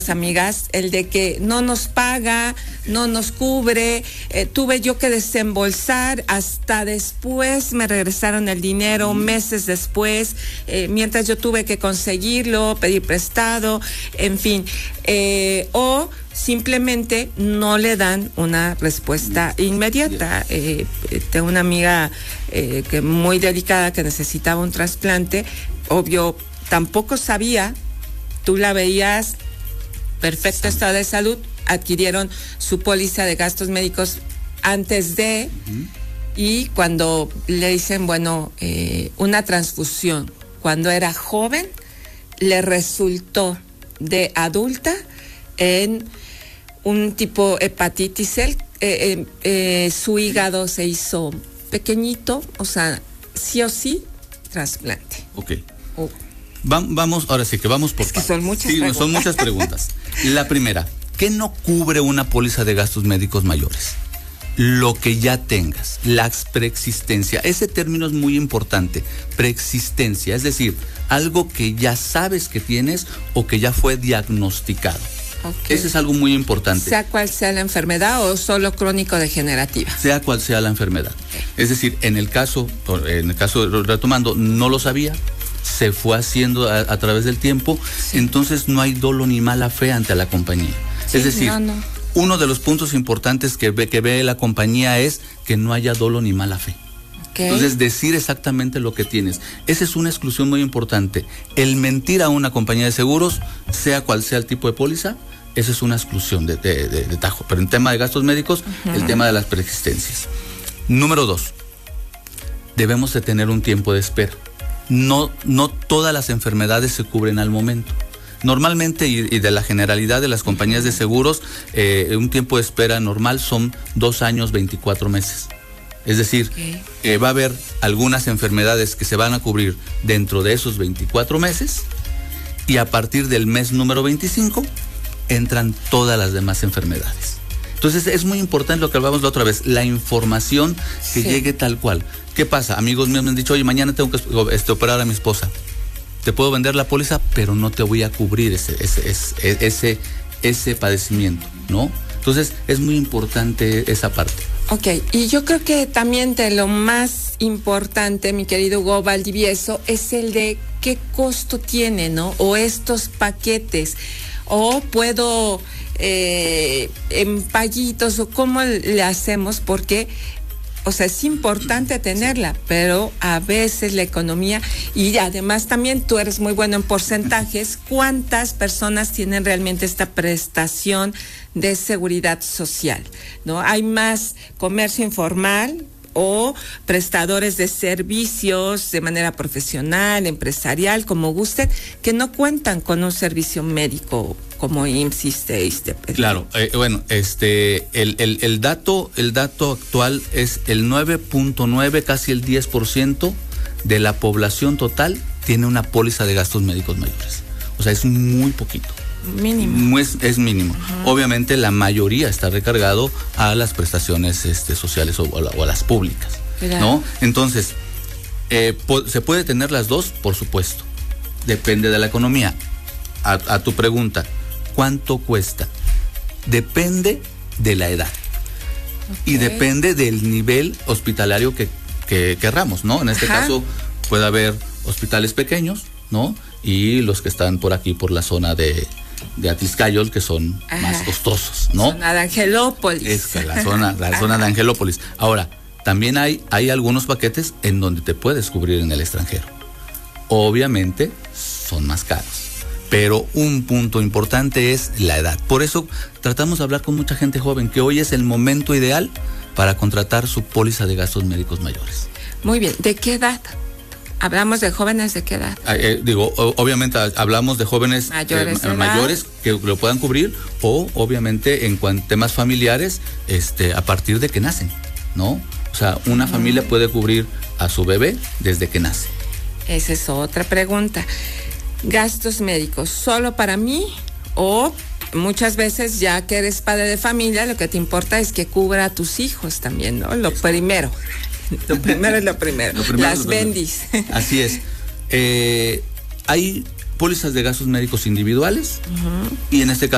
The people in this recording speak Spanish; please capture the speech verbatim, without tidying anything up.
amigas, el de que no nos paga, no nos cubre, eh, tuve yo que desembolsar, hasta después me regresaron el dinero, meses después, eh, mientras yo tuve que conseguirlo, pedir prestado, en fin, eh, o simplemente no le dan una respuesta inmediata. Eh, tengo una amiga eh, que muy dedicada, que necesitaba un trasplante, obvio, tampoco sabía, tú la veías perfecto estado de salud, adquirieron su póliza de gastos médicos antes de, uh-huh. y cuando le dicen, bueno, eh, una transfusión, cuando era joven, le resultó de adulta en un tipo hepatitis C, eh, eh, eh, su hígado se hizo pequeñito, o sea, sí o sí, trasplante. Ok. Oh. Va, vamos, ahora sí que vamos por es que son muchas sí, preguntas. son muchas preguntas. La primera, ¿qué no cubre una póliza de gastos médicos mayores? Lo que ya tengas, la preexistencia. Ese término es muy importante, preexistencia, es decir, algo que ya sabes que tienes o que ya fue diagnosticado. Okay. Ese es algo muy importante. Sea cual sea la enfermedad o solo crónico-degenerativa. Sea cual sea la enfermedad. Okay. Es decir, en el caso, en el caso retomando, no lo sabía, se fue haciendo a, a través del tiempo, sí. Entonces no hay dolo ni mala fe ante la compañía. Sí, es decir, no, no. uno de los puntos importantes que ve, que ve la compañía es que no haya dolo ni mala fe. Okay. Entonces, decir exactamente lo que tienes. Esa es una exclusión muy importante. El mentir a una compañía de seguros, sea cual sea el tipo de póliza, esa es una exclusión de, de, de, de tajo. Pero en tema de gastos médicos, uh-huh. el tema de las preexistencias. Número dos, debemos de tener un tiempo de espera. No, no todas las enfermedades se cubren al momento. Normalmente, y, y de la generalidad de las compañías de seguros, eh, un tiempo de espera normal son dos años, veinticuatro meses. Es decir, okay. eh, va a haber algunas enfermedades que se van a cubrir dentro de esos veinticuatro meses, y a partir del mes número veinticinco entran todas las demás enfermedades. Entonces es muy importante lo que hablábamos la otra vez, la información que sí. llegue tal cual. ¿Qué pasa? Amigos míos me han dicho, oye, mañana tengo que este, operar a mi esposa. Te puedo vender la póliza, pero no te voy a cubrir ese, ese, ese, ese, ese padecimiento, ¿no? Entonces es muy importante esa parte. Ok, y yo creo que también de lo más importante, mi querido Hugo Valdivieso, es el de qué costo tiene, ¿no? O estos paquetes, o puedo eh, en paguitos, o cómo le hacemos, porque, o sea, es importante tenerla, pero a veces la economía, y además también tú eres muy bueno en porcentajes, ¿cuántas personas tienen realmente esta prestación de seguridad social? ¿No? Hay más comercio informal o prestadores de servicios de manera profesional, empresarial, como gusten, que no cuentan con un servicio médico como I M S S S, ISSSTE. Claro, eh, bueno, este, el, el, el dato, el dato actual es el nueve punto nueve, casi el diez por ciento de la población total tiene una póliza de gastos médicos mayores. O sea, es muy poquito. Mínimo. Es, es mínimo. Uh-huh. Obviamente la mayoría está recargado a las prestaciones este, sociales o, o, o a las públicas, claro. ¿no? Entonces, eh, po- ¿se puede tener las dos? Por supuesto. Depende de la economía. A, a tu pregunta, ¿cuánto cuesta? Depende de la edad. Okay. Y depende del nivel hospitalario que, que querramos, ¿no? En este Ajá. caso puede haber hospitales pequeños, ¿no? Y los que están por aquí, por la zona de... de Atliscayol, que son Ajá. más costosos, ¿no? Zona de Angelópolis. Es la zona, la zona de Angelópolis. Ahora, también hay, hay algunos paquetes en donde te puedes cubrir en el extranjero. Obviamente son más caros, pero un punto importante es la edad. Por eso tratamos de hablar con mucha gente joven, que hoy es el momento ideal para contratar su póliza de gastos médicos mayores. Muy bien, ¿de qué edad? ¿Hablamos de jóvenes de qué edad? Eh, digo, o, obviamente hablamos de jóvenes mayores, eh, mayores que lo puedan cubrir, o obviamente en cuanto a temas familiares, este, a partir de que nacen, ¿no? O sea, una mm. familia puede cubrir a su bebé desde que nace. Esa es otra pregunta. ¿Gastos médicos solo para mí, o muchas veces ya que eres padre de familia, lo que te importa es que cubra a tus hijos también, ¿no? Lo primero. Lo primero es lo primero. Lo primero Las bendis. Así es. Eh, hay pólizas de gastos médicos individuales, uh-huh. y en este caso